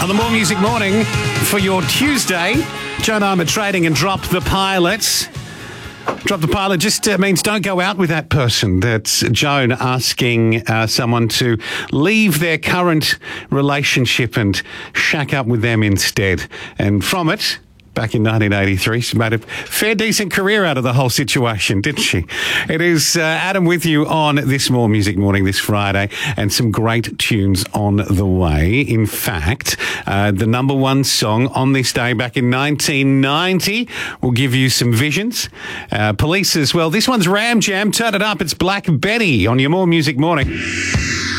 On the More Music Morning for your Tuesday, Joan Armour Trading and Drop the Pilot. Drop the Pilot just means don't go out with that person. That's Joan asking someone to leave their current relationship and shack up with them instead. And from it, back in 1983, she made a fair decent career out of the whole situation, didn't she? It is Adam with you on this More Music Morning this Friday, and some great tunes on the way. In fact, the number one song on this day back in 1990 will give you some visions. Police as well. This one's Ram Jam. Turn it up. It's Black Betty on your More Music Morning.